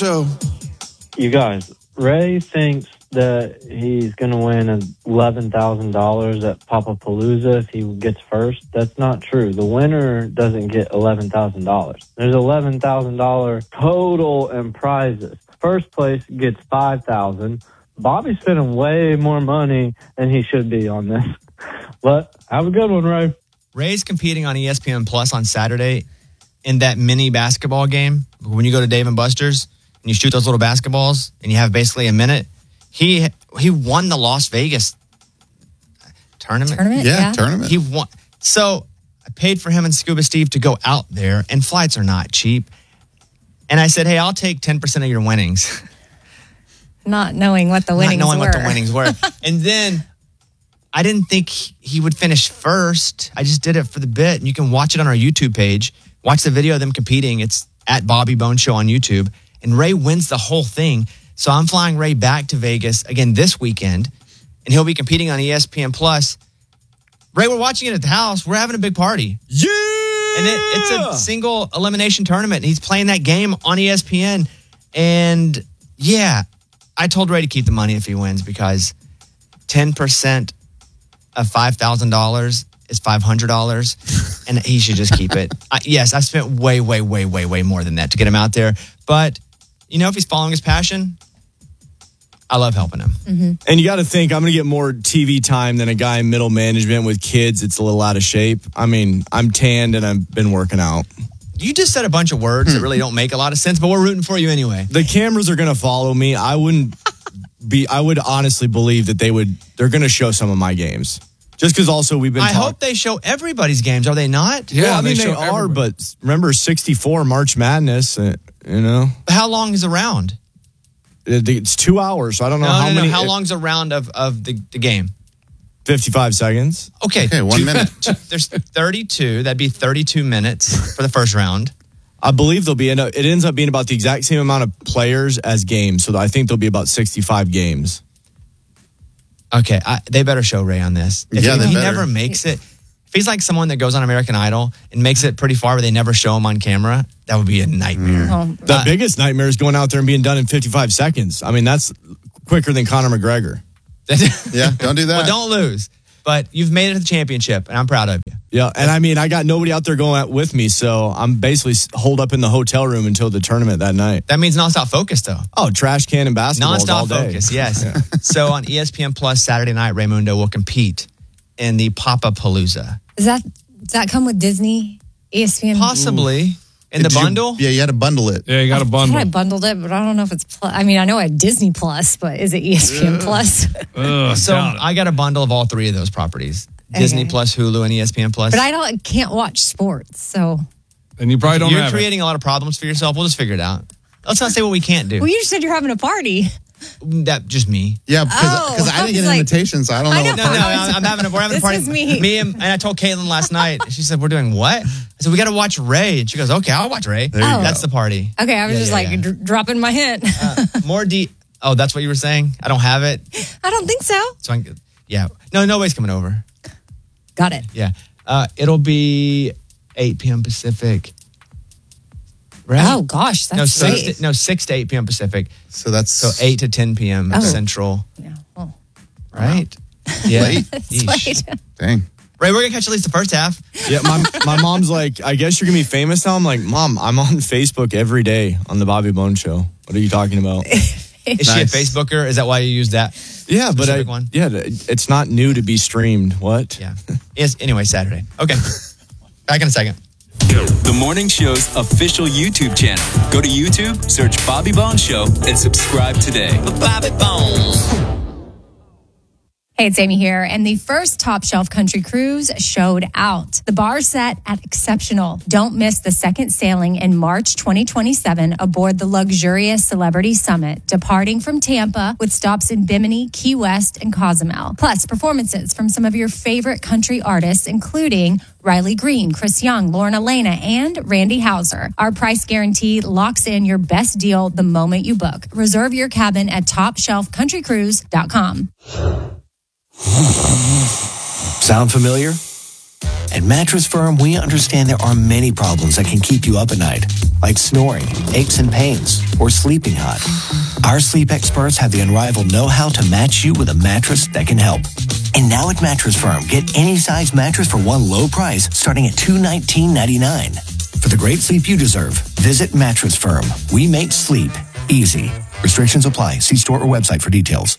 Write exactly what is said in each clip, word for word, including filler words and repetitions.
Show. You guys, Ray thinks that he's going to win eleven thousand dollars at Papapalooza if he gets first. That's not true. The winner doesn't get eleven thousand dollars. There's eleven thousand dollars total in prizes. First place gets five thousand dollars. Bobby's spending way more money than he should be on this. But have a good one, Ray. Ray's competing on E S P N Plus on Saturday in that mini basketball game. When you go to Dave and Buster's and you shoot those little basketballs and you have basically a minute, he he won the Las Vegas tournament. Tournament, Yeah, yeah. tournament. He won. So I paid for him and Scuba Steve to go out there, and flights are not cheap. And I said, hey, I'll take ten percent of your winnings. Not knowing what the winnings Not knowing were. what the winnings were. And then I didn't think he would finish first. I just did it for the bit. And you can watch it on our YouTube page. Watch the video of them competing. It's at Bobby Bone Show on YouTube. And Ray wins the whole thing. So I'm flying Ray back to Vegas again this weekend. And he'll be competing on E S P N Plus. Ray, we're watching it at the house. We're having a big party. Yeah! And it, it's a single elimination tournament. And he's playing that game on E S P N. And yeah, I told Ray to keep the money if he wins because ten percent of five thousand dollars is five hundred dollars. And he should just keep it. I, yes, I spent way, way, way, way, way more than that to get him out there. But, you know, if he's following his passion, I love helping him. Mm-hmm. And you got to think, I'm going to get more T V time than a guy in middle management with kids. It's a little out of shape. I mean, I'm tanned and I've been working out. You just said a bunch of words that really don't make a lot of sense, but we're rooting for you anyway. The cameras are going to follow me. I wouldn't be, I would honestly believe that they would, they're going to show some of my games. Just because also we've been I talk- hope they show everybody's games. Are they not? Yeah, well, I mean, they they, show are, everybody. but remember sixty-four March Madness, uh, you know? How long is a round? It, it's two hours, so I don't know No, how no, many. no. How long's a round of, of the, the game? fifty-five seconds. Okay. Okay, one minute. There's thirty-two. That'd be thirty-two minutes for the first round. I believe there'll be, it ends up being about the exact same amount of players as games. So I think there'll be about sixty-five games. Okay, I, they better show Ray on this. If Yeah, he, they if he better. never makes it, if he's like someone that goes on American Idol and makes it pretty far, but they never show him on camera, that would be a nightmare. Oh, The Uh, biggest nightmare is going out there and being done in fifty-five seconds. I mean, that's quicker than Conor McGregor. Yeah, don't do that. Well, don't lose. But you've made it to the championship, and I'm proud of you. Yeah, and I mean, I got nobody out there going out with me, so I'm basically holed up in the hotel room until the tournament that night. That means nonstop focus, though. Oh, trash can and basketballs all Nonstop day. focus, yes. So on E S P N Plus Saturday night, Raymundo will compete in the Papapalooza. Does that, does that come with Disney, E S P N? Possibly. In the Did you- bundle? yeah, you had to bundle it. Yeah, you got a I bundle. thought I bundled it, but I don't know if it's plus. I mean, I know I had Disney Plus, but is it E S P N Plus? Ugh, So doubt it. I got a bundle of all three of those properties. Disney Okay. Plus, Hulu, and E S P N Plus. But I don't can't watch sports, so. and you probably don't You're have creating a lot of problems for yourself. We'll just figure it out. Let's not say what we can't do. Well, you just said you're having a party. That just me. Yeah, because Oh, I I didn't get was an like- invitation, so I don't know. I know. what No, no, part- I'm, I'm having a, we're having This a party. is me. and, and I told Caitlin last night. She said, we're doing what? I said, we got to watch Ray. And she goes, okay, I'll watch Ray. There you Oh. That's the party. Okay, I was Yeah, just yeah, like yeah. dr- dropping my hint. Uh, more de- Oh, that's what you were saying? I don't have it. I don't think so. So I can, yeah. No, nobody's coming over. Got it. Yeah. Uh, it'll be eight p.m. Pacific. Right? Oh gosh, that's no, great. six to, no, six to eight p.m. Pacific. So that's So eight to ten p.m. Oh. Central. Yeah. Oh, Right? Yeah. Late. that's Yeesh. late. Dang. Ray, we're going to catch at least the first half. Yeah, my my mom's like, I guess you're gonna be famous now. I'm like, Mom, I'm on Facebook every day on the Bobby Bone Show. What are you talking about? Is she a Nice. Facebooker? Is that why you use that? Yeah, but I, Specific one? yeah, it's not new to be streamed. What? Yeah. Yes. Anyway, Saturday. Okay. Back in a second. The morning show's official YouTube channel. Go to YouTube, search Bobby Bones Show, and subscribe today. Bobby Bones. Hey, it's Amy here, and the first Top Shelf Country Cruise showed out. The bar set at exceptional. Don't miss the second sailing in March twenty twenty-seven aboard the luxurious Celebrity Summit, departing from Tampa with stops in Bimini, Key West, and Cozumel. Plus, performances from some of your favorite country artists, including Riley Green, Chris Young, Lauren Elena, and Randy Houser. Our price guarantee locks in your best deal the moment you book. Reserve your cabin at top shelf country cruise dot com. Sound familiar? At Mattress Firm, we understand there are many problems that can keep you up at night, like snoring, aches and pains, or sleeping hot. Our sleep experts have the unrivaled know-how to match you with a mattress that can help. And now at Mattress Firm, get any size mattress for one low price starting at two hundred nineteen dollars and ninety-nine cents. For the great sleep you deserve, visit Mattress Firm. We make sleep easy. Restrictions apply. See store or website for details.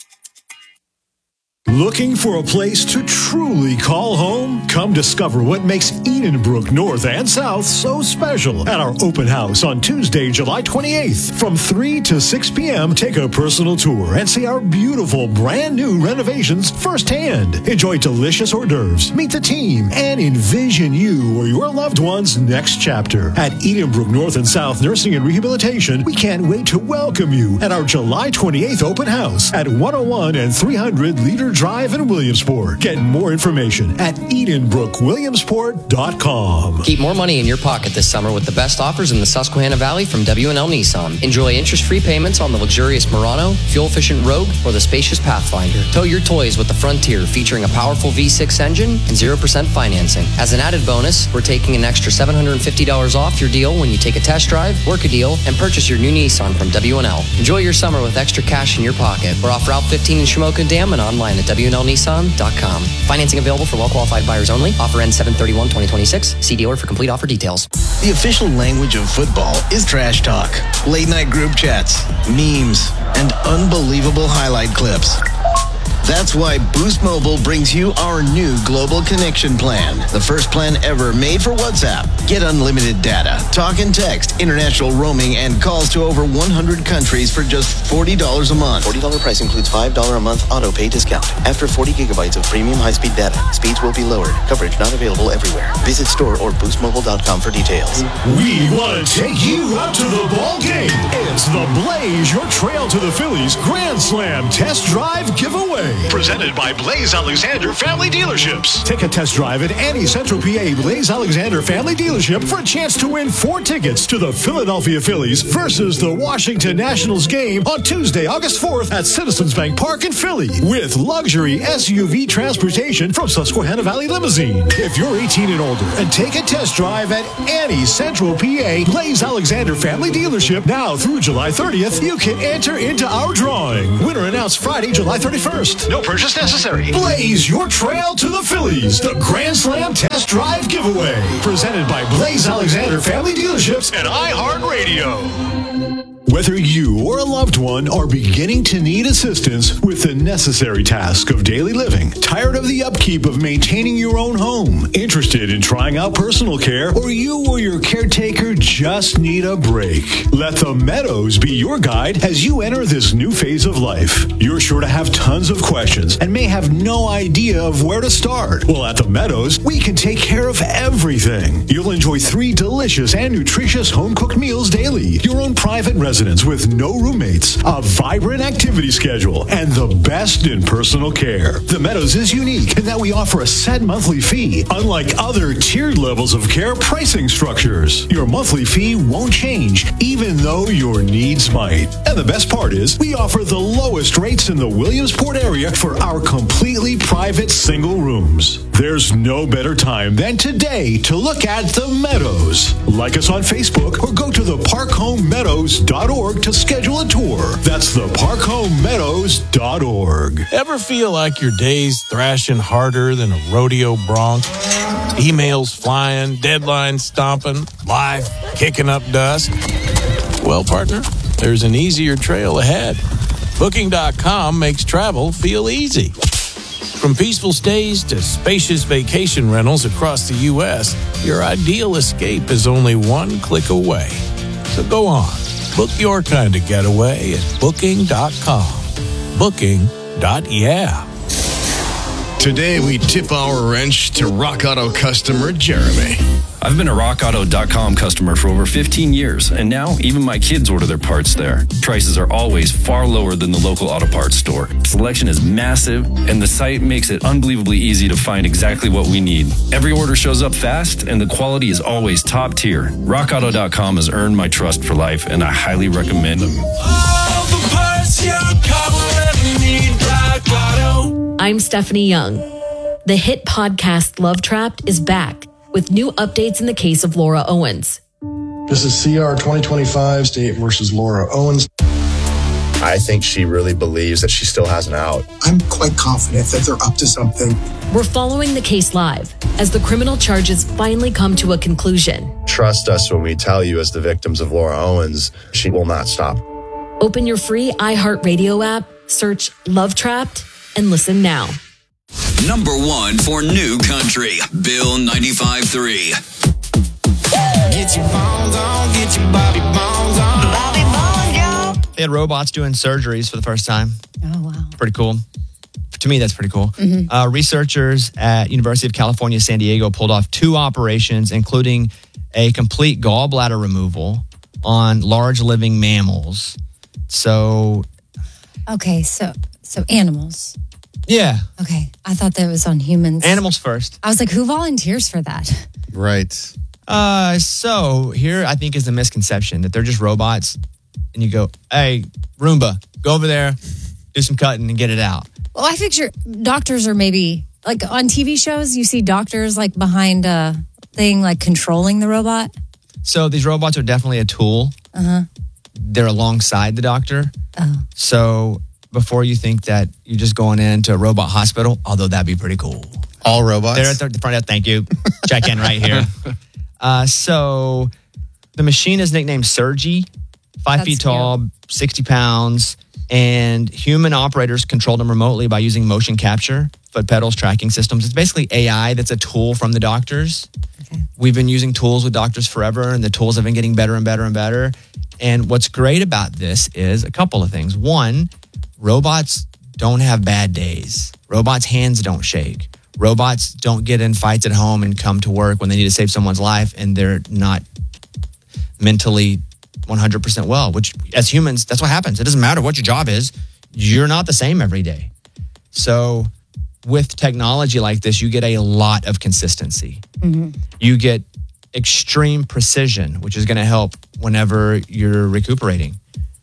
Looking for a place to truly call home? Come discover what makes Edenbrook North and South so special at our open house on Tuesday, July twenty-eighth. From three to six p.m., take a personal tour and see our beautiful brand new renovations firsthand. Enjoy delicious hors d'oeuvres, meet the team, and envision you or your loved one's next chapter. At Edenbrook North and South Nursing and Rehabilitation, we can't wait to welcome you at our July twenty-eighth open house at one oh one and three hundred Leader Drive in Williamsport. Get more information at edenbrook williamsport dot com. Keep more money in your pocket this summer with the best offers in the Susquehanna Valley from W and L Nissan. Enjoy interest-free payments on the luxurious Murano, fuel-efficient Rogue, or the spacious Pathfinder. Tow your toys with the Frontier, featuring a powerful V six engine and zero percent financing. As an added bonus, we're taking an extra seven hundred fifty dollars off your deal when you take a test drive, work a deal, and purchase your new Nissan from W and L. Enjoy your summer with extra cash in your pocket. We're off Route fifteen in Shamokin Dam and online at W and L Nissan dot com. Financing available for well-qualified buyers only. Offer ends seven thirty-one twenty twenty-six. See dealer for complete offer details. The official language of football is trash talk, late-night group chats, memes, and unbelievable highlight clips. That's why Boost Mobile brings you our new global connection plan. The first plan ever made for WhatsApp. Get unlimited data, talk and text, international roaming, and calls to over one hundred countries for just forty dollars a month. forty dollars price includes five dollars a month auto pay discount. After forty gigabytes of premium high-speed data, speeds will be lowered. Coverage not available everywhere. Visit store or boost mobile dot com for details. We want to take you out to the ball game. It's the Blaze Your Trail to the Phillies Grand Slam Test Drive Giveaway. Presented by Blaze Alexander Family Dealerships. Take a test drive at any Central P A Blaze Alexander Family Dealership for a chance to win four tickets to the Philadelphia Phillies versus the Washington Nationals game on Tuesday, August fourth at Citizens Bank Park in Philly with luxury S U V transportation from Susquehanna Valley Limousine. If you're eighteen and older and take a test drive at any Central P A Blaze Alexander Family Dealership now through July thirtieth, you can enter into our drawing. Winner announced Friday, July thirty-first. No purchase necessary. Blaze your trail to the Phillies. The Grand Slam Test Drive Giveaway. Presented by Blaze Alexander Family Dealerships and iHeartRadio. Whether you or a loved one are beginning to need assistance with the necessary task of daily living, tired of the upkeep of maintaining your own home, interested in trying out personal care, or you or your caretaker just need a break, let the Meadows be your guide as you enter this new phase of life. You're sure to have tons of questions and may have no idea of where to start. Well, at the Meadows, we can take care of everything. You'll enjoy three delicious and nutritious home-cooked meals daily, your own private residence with no roommates, a vibrant activity schedule, and the best in personal care. The Meadows is unique in that we offer a set monthly fee, unlike other tiered levels of care pricing structures. Your monthly fee won't change, even though your needs might. And the best part is, we offer the lowest rates in the Williamsport area for our completely private single rooms. There's no better time than today to look at the Meadows. Like us on Facebook or go to the park home meadows dot org to schedule a tour. That's the park home meadows dot org. Ever feel like your day's thrashing harder than a rodeo bronc? Emails flying, deadlines stomping, life kicking up dust? Well, partner, there's an easier trail ahead. Booking dot com makes travel feel easy. From peaceful stays to spacious vacation rentals across the U S, your ideal escape is only one click away. So go on, book your kind of getaway at booking dot com. Booking. Yeah. Today we tip our wrench to Rock Auto customer Jeremy. I've been a rock auto dot com customer for over fifteen years, and now even my kids order their parts there. Prices are always far lower than the local auto parts store. Selection is massive, and the site makes it unbelievably easy to find exactly what we need. Every order shows up fast, and the quality is always top tier. rock auto dot com has earned my trust for life, and I highly recommend them. All the parts your car will ever need, Rock Auto. I'm Stephanie Young. The hit podcast Love Trapped is back with new updates in the case of Laura Owens. This is C R twenty twenty-five, State versus Laura Owens. I think she really believes that she still has an out. I'm quite confident that they're up to something. We're following the case live as the criminal charges finally come to a conclusion. Trust us when we tell you, as the victims of Laura Owens, she will not stop. Open your free iHeartRadio app, search Love Trapped, and listen now. Number one for new country, Bill ninety-five point three. Get your bones on, get your Bobby bones on. Bobby bones, yo. They had robots doing surgeries for the first time. Oh, wow. Pretty cool. To me, that's pretty cool. Mhm. Uh, researchers at University of California, San Diego pulled off two operations, including a complete gallbladder removal on large living mammals. So, Okay, so so animals. yeah, Okay, I thought that was on humans. animals first. I was like, who volunteers for that? Right. Uh, so here I think is the misconception that they're just robots, and you go, "Hey, Roomba, go over there, do some cutting, and get it out." Well, I picture doctors are maybe like on T V shows. You see doctors like behind a thing, like controlling the robot. So these robots are definitely a tool. Uh huh. They're alongside the doctor. Oh. So before you think that you're just going into a robot hospital, although that'd be pretty cool. All robots? They're at the front of, thank you. Check in right here. Uh, so the machine is nicknamed Sergi, five That's feet tall, sixty pounds, and human operators control them remotely by using motion capture, foot pedals, tracking systems. It's basically A I that's a tool from the doctors. Okay. We've been using tools with doctors forever, and the tools have been getting better and better and better. And what's great about this is a couple of things. One, robots don't have bad days. Robots' hands don't shake. Robots don't get in fights at home and come to work when they need to save someone's life and they're not mentally one hundred percent well, which as humans, that's what happens. It doesn't matter what your job is. You're not the same every day. So with technology like this, you get a lot of consistency. Mm-hmm. You get extreme precision, which is going to help whenever you're recuperating.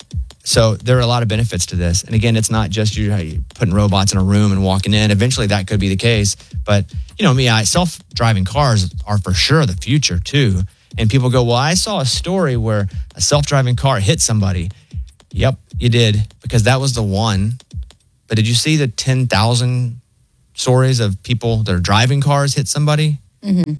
So there are a lot of benefits to this. And again, it's not just you putting robots in a room and walking in. Eventually that could be the case. But, you know, me, I, self-driving cars are for sure the future too. And people go, well, I saw a story where a self-driving car hit somebody. Yep, you did, because that was the one. But did you see the ten thousand stories of people that are driving cars hit somebody? Mm-hmm.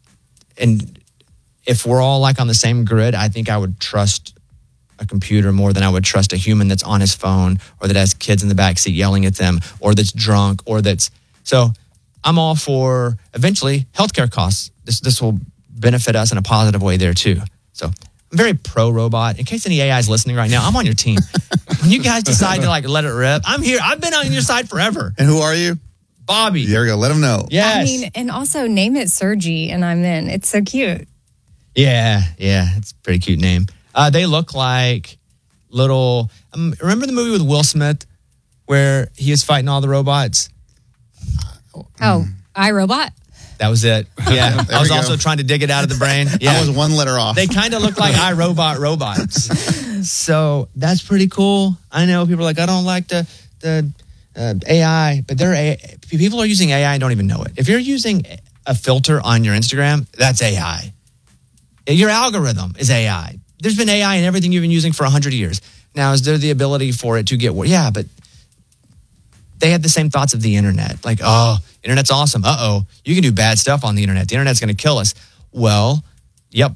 And if we're all like on the same grid, I think I would trust a computer more than I would trust a human that's on his phone or that has kids in the backseat yelling at them or that's drunk or that's... So I'm all for eventually healthcare costs. This this will benefit us in a positive way there too. So I'm very pro-robot. In case any A I is listening right now, I'm on your team. When you guys decide to like let it rip, I'm here. I've been on your side forever. And who are you? Bobby. There we go. Let them know. Yes. I mean, and also name it Sergi, and I'm in. It's so cute. Yeah, yeah. It's a pretty cute name. Uh, they look like little... Um, remember the movie with Will Smith where he was fighting all the robots? Oh, iRobot? That was it. Yeah. There I was we go. also trying to dig it out of the brain. Yeah. I was one letter off. They kind of look like iRobot robots. So that's pretty cool. I know people are like, I don't like the the uh, A I, but they're a, people are using A I and don't even know it. If you're using a filter on your Instagram, that's A I. Your algorithm is A I. There's been A I in everything you've been using for one hundred years. Now, is there the ability for it to get worse? Yeah, but they had the same thoughts of the internet. Like, oh, internet's awesome. Uh-oh, you can do bad stuff on the internet. The internet's going to kill us. Well, yep.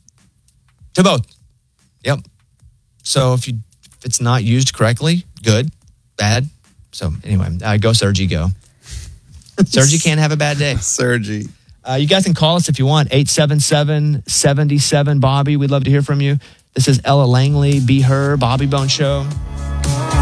To both. Yep. So if you if it's not used correctly, good, bad. So anyway, uh, go Sergi, go. Sergi can't have a bad day. Sergi. Uh, you guys can call us if you want, eight seven seven, seven seven, Bobby. We'd love to hear from you. This is Ella Langley, Be Her, Bobby Bone Show.